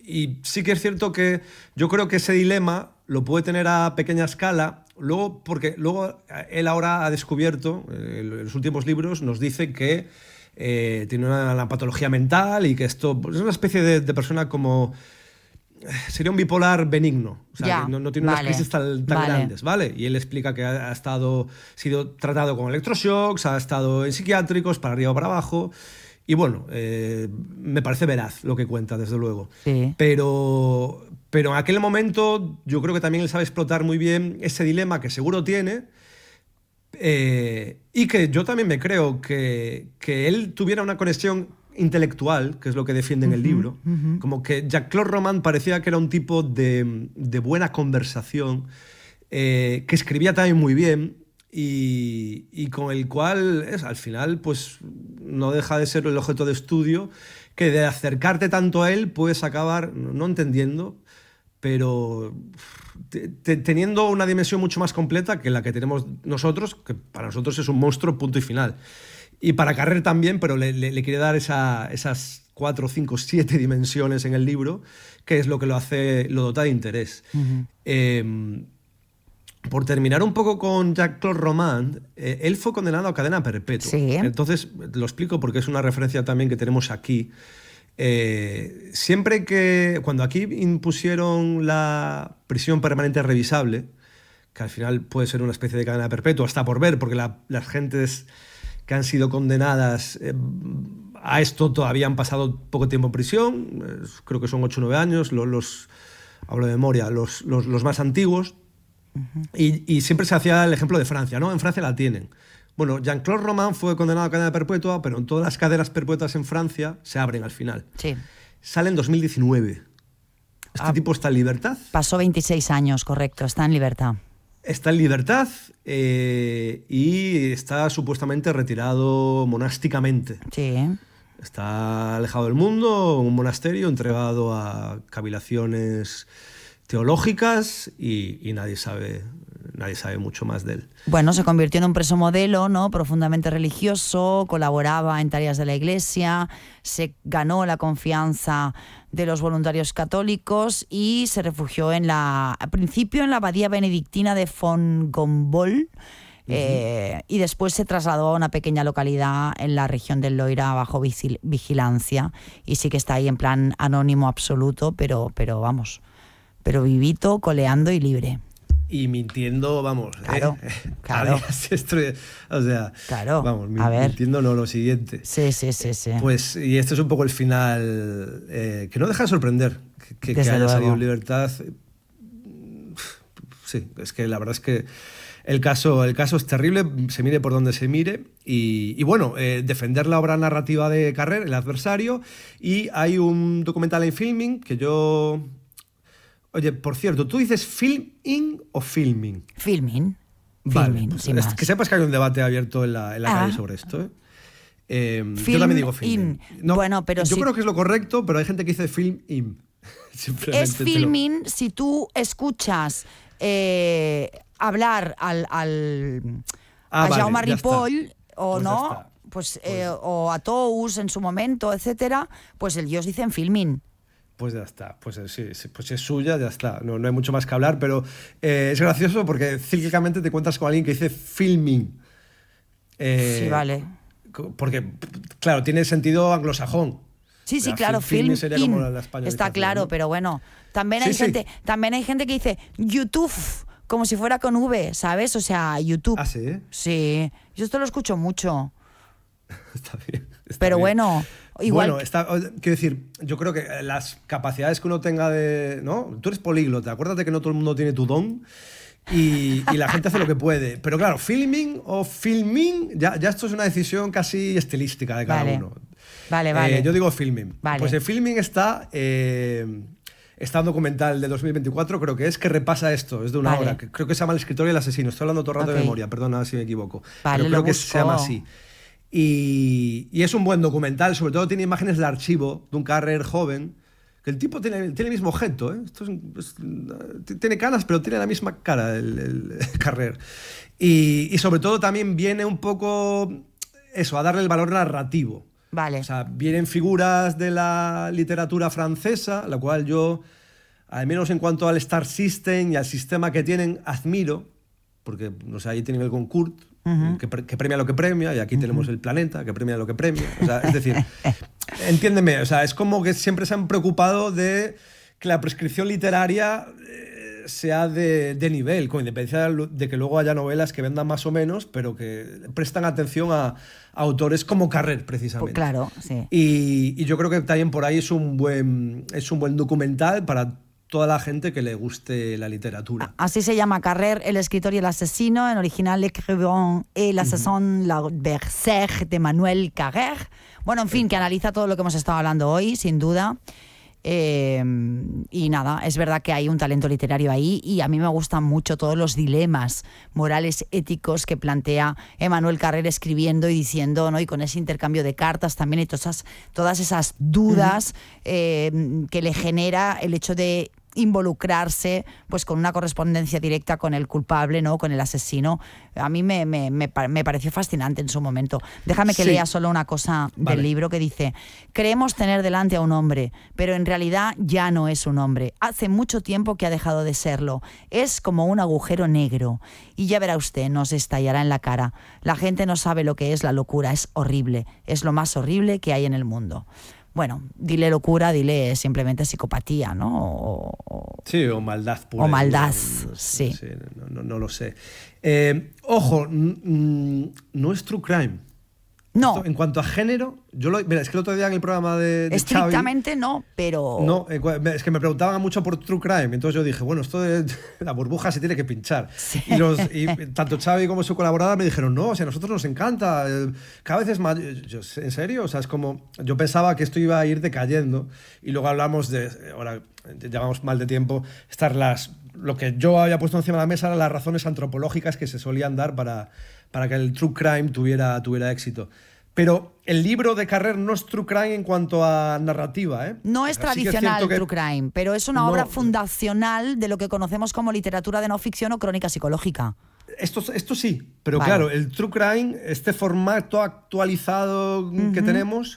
Y sí que es cierto que yo creo que ese dilema lo puede tener a pequeña escala, porque luego él ahora ha descubierto, en los últimos libros nos dice que tiene una patología mental y que esto es una especie de persona como... Sería un bipolar benigno, o sea, Ya, que no tiene unas crisis tan grandes, ¿vale? Y él explica que ha sido tratado con electroshocks, ha estado en psiquiátricos, para arriba o para abajo, y bueno, me parece veraz lo que cuenta, desde luego. Sí. Pero en aquel momento yo creo que también él sabe explotar muy bien ese dilema que seguro tiene, y que yo también me creo que él tuviera una conexión intelectual, que es lo que defiende en el libro, como que Jean-Claude Roman parecía que era un tipo de buena conversación, que escribía también muy bien y con el cual al final pues no deja de ser el objeto de estudio, que de acercarte tanto a él puedes acabar no entendiendo, pero teniendo una dimensión mucho más completa que la que tenemos nosotros, que para nosotros es un monstruo, punto y final. Y para Carrer también, pero le quiere dar esas 4, 5, 7 dimensiones en el libro, que es lo que lo dota de interés. Por terminar un poco con Jean-Claude Roman, él fue condenado a cadena perpetua. Sí. Entonces, lo explico porque es una referencia también que tenemos aquí. Cuando aquí impusieron la prisión permanente revisable, que al final puede ser una especie de cadena perpetua, está por ver, porque las gentes que han sido condenadas a esto todavía han pasado poco tiempo en prisión, creo que son 8 o 9 años, hablo de memoria, los más antiguos, y siempre se hacía el ejemplo de Francia, ¿no? En Francia la tienen. Bueno, Jean-Claude Roman fue condenado a cadena perpetua, pero en todas las cadenas perpetuas en Francia se abren al final. Sí. Sale en 2019. ¿Este tipo está en libertad? Pasó 26 años, correcto, está en libertad. Está en libertad y está supuestamente retirado monásticamente. Sí. Está alejado del mundo, en un monasterio, entregado a cavilaciones teológicas y nadie sabe mucho más de él. Bueno, se convirtió en un preso modelo, ¿no? Profundamente religioso, colaboraba en tareas de la Iglesia, se ganó la confianza de los voluntarios católicos y se refugió al principio en la abadía benedictina de Font-Gombol, y después se trasladó a una pequeña localidad en la región del Loira bajo vigilancia, y sí que está ahí en plan anónimo absoluto, pero vivito, coleando y libre. Y mintiendo, vamos. Claro, claro. O sea, claro, vamos, mintiendo no lo siguiente. Sí. Pues, y este es un poco el final, que no deja de sorprender, que haya salido en libertad. Sí, es que la verdad es que el caso es terrible, se mire por donde se mire. Y bueno, defender la obra narrativa de Carrer, El adversario. Y hay un documental en Filming que yo... Oye, por cierto, ¿tú dices filming o filming? Filming. Vale, Filming, pues sin más. que sepas que hay un debate abierto en la calle sobre esto. Yo también digo filming. No, bueno, pero yo creo que es lo correcto, pero hay gente que dice film-in. Es filming si tú escuchas hablar a Jaume Ripoll o pues no, o a Tous en su momento, etcétera, pues ellos dicen filming. Pues ya está, pues sí, pues si es suya, ya está. No hay mucho más que hablar, pero es gracioso porque cíclicamente te encuentras con alguien que dice filming. Sí, vale. Porque, claro, tiene sentido anglosajón. Sí, claro, filming sería como la españolización, está claro, ¿no? Pero bueno, también hay gente que dice YouTube, como si fuera con V, ¿sabes? O sea, YouTube. ¿Ah, sí? Sí, yo esto lo escucho mucho. Está bien. Pero bien. Bueno, igual. Bueno, quiero decir, yo creo que las capacidades que uno tenga ¿no? Tú eres políglota, acuérdate que no todo el mundo tiene tu don y la gente hace lo que puede. Pero claro, filming o filming, ya esto es una decisión casi estilística de cada uno. Vale. Yo digo filming. Vale. Pues el filming está un documental de 2024, creo que repasa esto, es de una hora. Creo que se llama El escritor y el asesino. Estoy hablando todo el rato de memoria, perdona si me equivoco. Vale, pero creo que se llama así. Y es un buen documental, sobre todo tiene imágenes de archivo de un Carrer joven, que el tipo tiene el mismo objeto, ¿eh? Tiene canas, pero tiene la misma cara el Carrer. Y sobre todo también viene un poco eso, a darle el valor narrativo. Vale. O sea, vienen figuras de la literatura francesa, la cual yo, al menos en cuanto al Star System y al sistema que tienen, admiro, porque, no sé, ahí tienen el Goncourt, que premia lo que premia, y aquí tenemos el Planeta, que premia lo que premia. O sea, es decir, entiéndeme, o sea, es como que siempre se han preocupado de que la prescripción literaria sea de nivel, con independencia de que luego haya novelas que vendan más o menos, pero que prestan atención a autores como Carrer, precisamente. Pues claro, sí. Y yo creo que también por ahí es un buen documental para toda la gente que le guste la literatura. Así se llama Carrer, el escritor y el asesino, en original L'Écrivain et l'assassin, l'adversaire de Manuel Carrer. Bueno, en fin, que analiza todo lo que hemos estado hablando hoy, sin duda. Y nada, es verdad que hay un talento literario ahí y a mí me gustan mucho todos los dilemas morales, éticos que plantea Emmanuel Carrer escribiendo y diciendo, ¿no? Y con ese intercambio de cartas también y todas esas dudas que le genera el hecho de involucrarse pues con una correspondencia directa con el culpable, ¿no? Con el asesino. A mí me pareció fascinante en su momento. Déjame que lea solo una cosa del libro que dice: creemos tener delante a un hombre, pero en realidad ya no es un hombre. Hace mucho tiempo que ha dejado de serlo. Es como un agujero negro. Y ya verá usted, nos estallará en la cara. La gente no sabe lo que es la locura. Es horrible. Es lo más horrible que hay en el mundo. Bueno, dile locura, dile simplemente psicopatía, ¿no? Sí, o maldad pura. O maldad, sí. No lo sé. Ojo, no es true crime. No. Esto, en cuanto a género, mira, es que el otro día en el programa de estrictamente Xavi, no, pero... No, es que me preguntaban mucho por true crime, entonces yo dije, bueno, esto de la burbuja se tiene que pinchar. Sí. Y tanto Xavi como su colaboradora me dijeron, no, o sea, a nosotros nos encanta, cada vez es más... ¿En serio? O sea, es como... Yo pensaba que esto iba a ir decayendo y luego hablamos de... Ahora, llevamos mal de tiempo, lo que yo había puesto encima de la mesa eran las razones antropológicas que se solían dar para que el true crime tuviera éxito. Pero el libro de Carrer no es true crime en cuanto a narrativa, ¿eh? No es tradicional true crime, pero es una obra fundacional de lo que conocemos como literatura de no ficción o crónica psicológica. Esto sí, pero claro, el true crime, este formato actualizado que tenemos,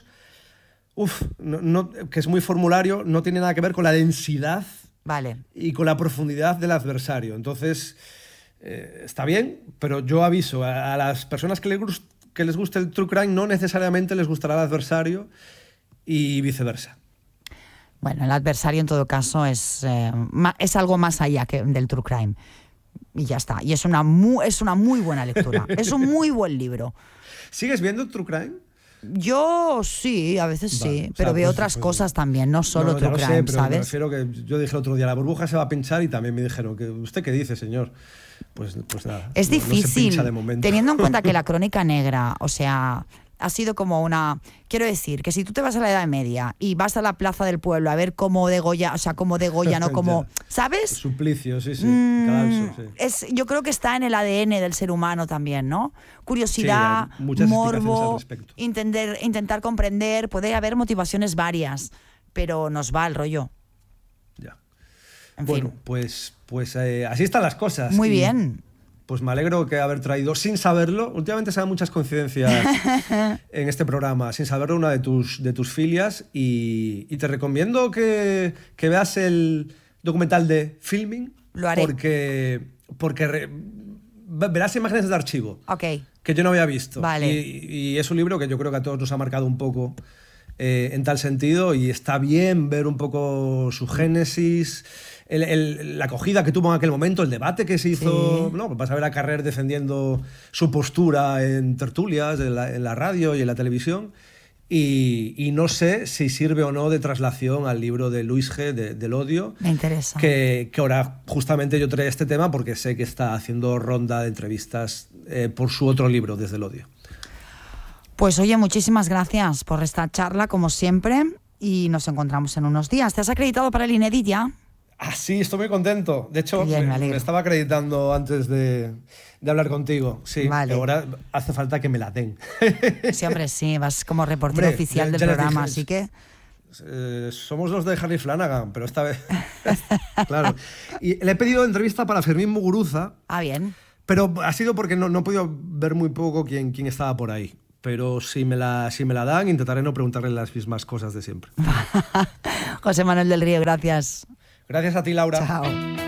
que es muy formulario, no tiene nada que ver con la densidad y con la profundidad del adversario. Entonces, está bien, pero yo aviso a las personas que les guste el true crime, no necesariamente les gustará el adversario y viceversa. Bueno, el adversario en todo caso es algo más allá del true crime. Y ya está. Y es una muy buena lectura. Es un muy buen libro. ¿Sigues viendo true crime? Yo sí, a veces sí, pero veo otras cosas también, no solo true crime, pero ¿sabes? Me refiero que yo dije el otro día, la burbuja se va a pinchar y también me dijeron, ¿usted qué dice, señor? Pues nada. Es difícil, no se pincha de momento. Teniendo en cuenta que la crónica negra, o sea, ha sido como una... Quiero decir, que si tú te vas a la Edad Media y vas a la plaza del pueblo a ver cómo degolla, ¿no? Como, ¿sabes? Suplicio, sí. Cadalso, sí. Yo creo que está en el ADN del ser humano también, ¿no? Curiosidad, sí, morbo, intentar comprender, puede haber motivaciones varias, pero nos va el rollo. Ya. En bueno, fin. pues así están las cosas. Muy bien. Pues me alegro que haber traído, sin saberlo, últimamente se dan muchas coincidencias en este programa, sin saberlo, una de tus filias, y te recomiendo que veas el documental de Filming. Lo haré. Porque verás imágenes de archivo que yo no había visto. Vale. Y es un libro que yo creo que a todos nos ha marcado un poco en tal sentido, y está bien ver un poco su génesis, la acogida que tuvo en aquel momento, el debate que se hizo. Sí. ¿No? Vas a ver a Carrer defendiendo su postura en tertulias, en la radio y en la televisión. Y no sé si sirve o no de traslación al libro de Luis G. del odio. Me interesa. Que ahora justamente yo traía este tema porque sé que está haciendo ronda de entrevistas por su otro libro, Desde el odio. Pues oye, muchísimas gracias por esta charla, como siempre, y nos encontramos en unos días. ¿Te has acreditado para el Inedit ya? Ah, sí, estoy muy contento. De hecho, me estaba acreditando antes de hablar contigo. Sí, vale. Ahora hace falta que me la den. Sí, hombre, sí, vas como reportero oficial del programa, así que... Somos los de Harry Flanagan, pero esta vez... Claro. Y le he pedido entrevista para Fermín Muguruza. Ah, bien. Pero ha sido porque no he podido ver muy poco quién estaba por ahí. pero si me la dan, intentaré no preguntarle las mismas cosas de siempre. José Manuel del Río, gracias. Gracias a ti, Laura. Chao.